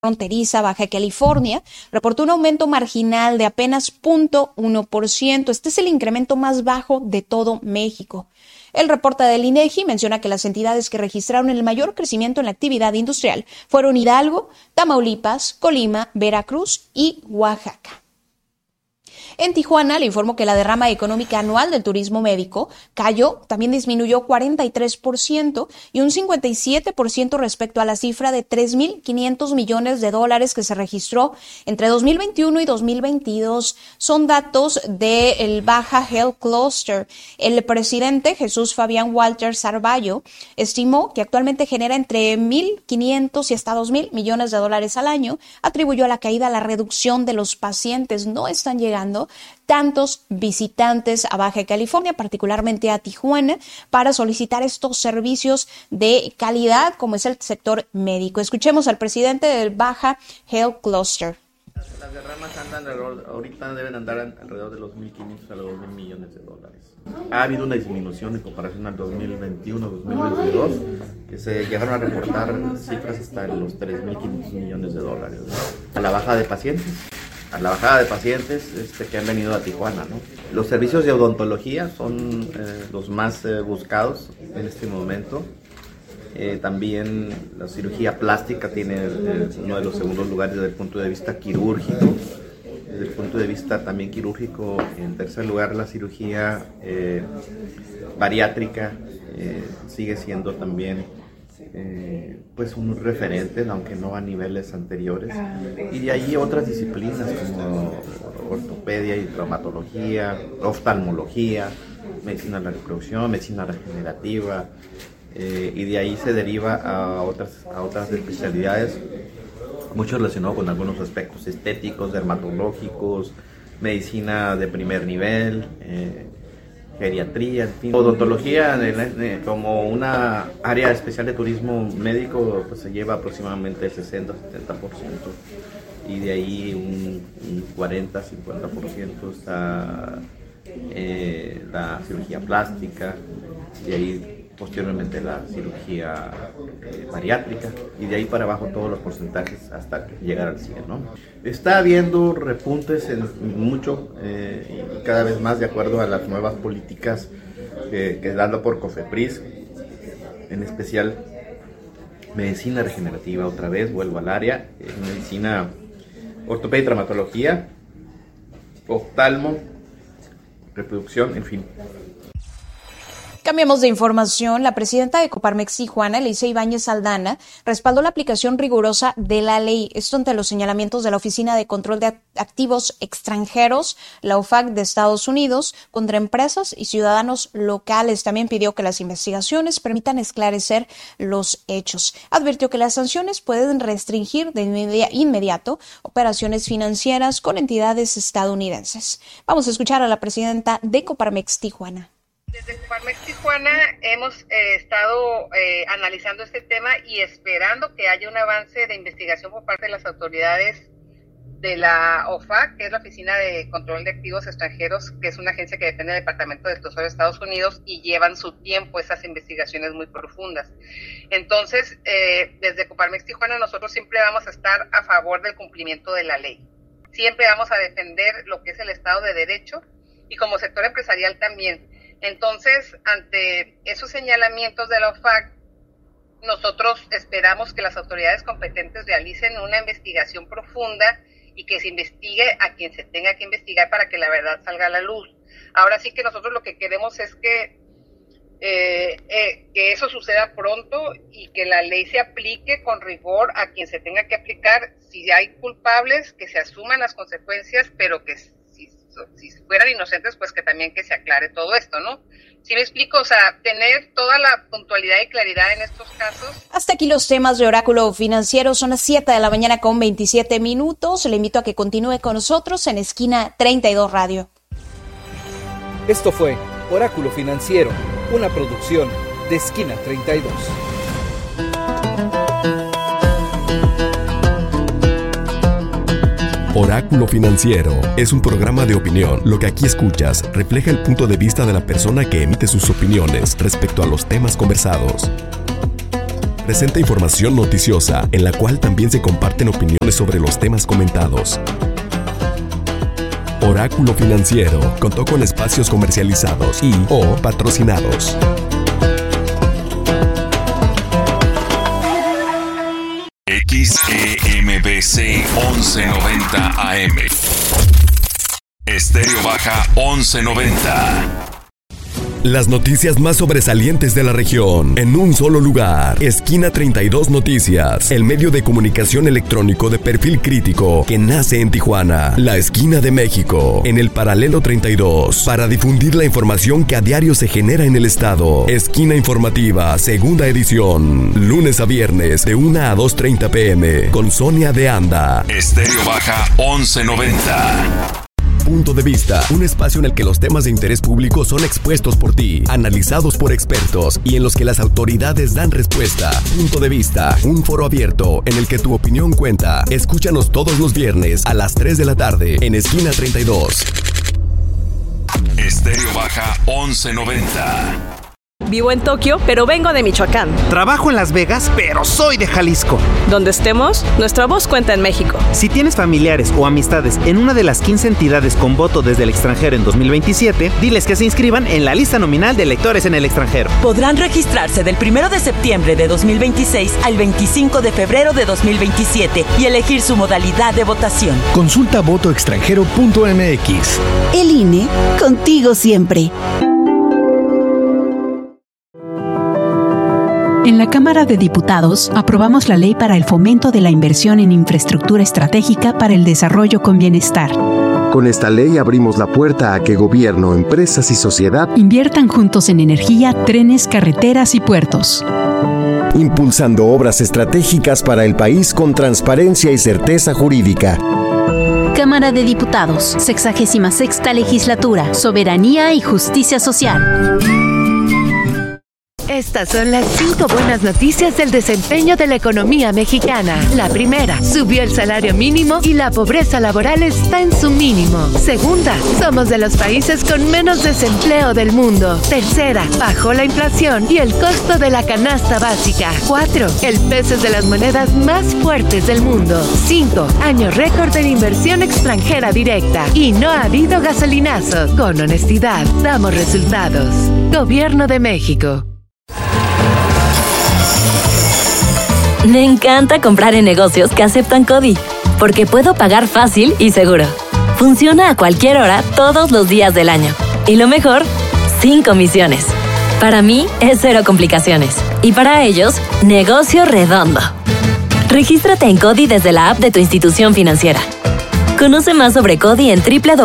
fronteriza Baja California reportó un aumento marginal de apenas 0.1%. Este es el incremento más bajo de todo México. El reporte del INEGI menciona que las entidades que registraron el mayor crecimiento en la actividad industrial fueron Hidalgo, Tamaulipas, Colima, Veracruz y Oaxaca. En Tijuana le informó que la derrama económica anual del turismo médico también disminuyó 43% y un 57% respecto a la cifra de $3,500 millones que se registró entre 2021 y 2022. Son datos del Baja Health Cluster. El presidente Jesús Fabián Walter Sarballo estimó que actualmente genera entre 1,500 y hasta 2,000 millones de dólares al año. Atribuyó la caída a la reducción de los pacientes. No están llegando tantos visitantes a Baja California, particularmente a Tijuana, para solicitar estos servicios de calidad como es el sector médico. Escuchemos al presidente del Baja Health Cluster. Las derramas ahorita deben andar alrededor de los 1,500 a los 2,000 millones de dólares. Ha habido una disminución en comparación al 2021-2022, que se llegaron a reportar cifras hasta los 3,500 millones de dólares, ¿no? A la bajada de pacientes que han venido a Tijuana, ¿no? Los servicios de odontología son los más buscados en este momento. También la cirugía plástica tiene uno de los segundos lugares desde el punto de vista quirúrgico. Desde el punto de vista también quirúrgico, en tercer lugar, la cirugía bariátrica sigue siendo también pues un referente, aunque no a niveles anteriores. Y de ahí otras disciplinas como ortopedia y traumatología, oftalmología, medicina de la reproducción, medicina regenerativa, y de ahí se deriva a otras especialidades, mucho relacionado con algunos aspectos estéticos, dermatológicos, medicina de primer nivel, geriatría, en fin. Odontología como una área especial de turismo médico, pues se lleva aproximadamente el 60-70%, y de ahí un 40-50% está la cirugía plástica, de ahí posteriormente la cirugía bariátrica, y de ahí para abajo todos los porcentajes hasta llegar al 100, ¿no? Está habiendo repuntes mucho y cada vez más de acuerdo a las nuevas políticas que dando por COFEPRIS, en especial medicina regenerativa. Otra vez vuelvo al área, medicina, ortopedia y traumatología, oftalmo, reproducción, en fin. Cambiamos de información. La presidenta de Coparmex Tijuana, Elisa Ibáñez Aldana, respaldó la aplicación rigurosa de la ley. Esto ante los señalamientos de la Oficina de Control de Activos Extranjeros, la OFAC de Estados Unidos, contra empresas y ciudadanos locales. También pidió que las investigaciones permitan esclarecer los hechos. Advirtió que las sanciones pueden restringir de inmediato operaciones financieras con entidades estadounidenses. Vamos a escuchar a la presidenta de Coparmex Tijuana. Desde Coparmex Tijuana hemos estado analizando este tema y esperando que haya un avance de investigación por parte de las autoridades de la OFAC, que es la Oficina de Control de Activos Extranjeros, que es una agencia que depende del Departamento del Tesoro de Estados Unidos, y llevan su tiempo esas investigaciones muy profundas. Entonces, desde Coparmex Tijuana nosotros siempre vamos a estar a favor del cumplimiento de la ley. Siempre vamos a defender lo que es el Estado de Derecho, y como sector empresarial también. Entonces, ante esos señalamientos de la OFAC, nosotros esperamos que las autoridades competentes realicen una investigación profunda y que se investigue a quien se tenga que investigar para que la verdad salga a la luz. Ahora sí que nosotros lo que queremos es que eso suceda pronto y que la ley se aplique con rigor a quien se tenga que aplicar. Si hay culpables, que se asuman las consecuencias, pero que si fueran inocentes, pues que también que se aclare todo esto, ¿no? ¿Sí me explico? O sea, tener toda la puntualidad y claridad en estos casos. Hasta aquí los temas de Oráculo Financiero. Son las 7 de la mañana con 27 minutos. Le invito a que continúe con nosotros en Esquina 32 Radio. Esto fue Oráculo Financiero, una producción de Esquina 32. Oráculo Financiero es un programa de opinión. Lo que aquí escuchas refleja el punto de vista de la persona que emite sus opiniones respecto a los temas conversados. Presenta información noticiosa en la cual también se comparten opiniones sobre los temas comentados. Oráculo Financiero contó con espacios comercializados y o patrocinados. XEMBC 1190 AM. Estéreo Baja 1190. Las noticias más sobresalientes de la región en un solo lugar. Esquina 32 Noticias, el medio de comunicación electrónico de perfil crítico que nace en Tijuana, la esquina de México, en el paralelo 32, para difundir la información que a diario se genera en el estado. Esquina informativa, segunda edición, lunes a viernes de 1 a 2:30 p.m. con Sonia de Anda. Estéreo Baja 1190. Punto de Vista, un espacio en el que los temas de interés público son expuestos por ti, analizados por expertos y en los que las autoridades dan respuesta. Punto de Vista, un foro abierto en el que tu opinión cuenta. Escúchanos todos los viernes a las 3 de la tarde en Esquina 32. Estéreo Baja 1190. Vivo en Tokio, pero vengo de Michoacán. Trabajo en Las Vegas, pero soy de Jalisco. Donde estemos, nuestra voz cuenta en México. Si tienes familiares o amistades en una de las 15 entidades con voto desde el extranjero en 2027, diles que se inscriban en la lista nominal de electores en el extranjero. Podrán registrarse del 1 de septiembre de 2026 al 25 de febrero de 2027 y elegir su modalidad de votación. Consulta votoextranjero.mx. El INE, contigo siempre. En la Cámara de Diputados aprobamos la Ley para el Fomento de la Inversión en Infraestructura Estratégica para el Desarrollo con Bienestar. Con esta ley abrimos la puerta a que gobierno, empresas y sociedad inviertan juntos en energía, trenes, carreteras y puertos. Impulsando obras estratégicas para el país con transparencia y certeza jurídica. Cámara de Diputados, 66ª Legislatura, Soberanía y Justicia Social. Estas son las 5 buenas noticias del desempeño de la economía mexicana. La primera, subió el salario mínimo y la pobreza laboral está en su mínimo. Segunda, somos de los países con menos desempleo del mundo. Tercera, bajó la inflación y el costo de la canasta básica. 4, el peso es de las monedas más fuertes del mundo. 5, año récord en inversión extranjera directa. Y no ha habido gasolinazo. Con honestidad, damos resultados. Gobierno de México. Me encanta comprar en negocios que aceptan CODI, porque puedo pagar fácil y seguro. Funciona a cualquier hora, todos los días del año. Y lo mejor, sin comisiones. Para mí, es cero complicaciones. Y para ellos, negocio redondo. Regístrate en CODI desde la app de tu institución financiera. Conoce más sobre CODI en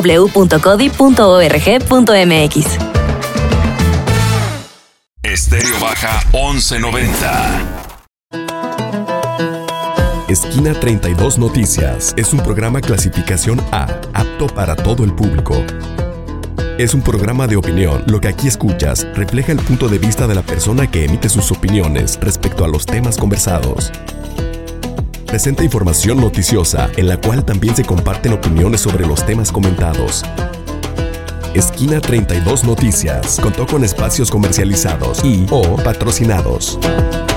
www.codi.org.mx. Estéreo Baja 1190. Esquina 32 Noticias es un programa clasificación A, apto para todo el público. Es un programa de opinión. Lo que aquí escuchas refleja el punto de vista de la persona que emite sus opiniones respecto a los temas conversados. Presenta información noticiosa en la cual también se comparten opiniones sobre los temas comentados. Esquina 32 Noticias contó con espacios comercializados y o patrocinados.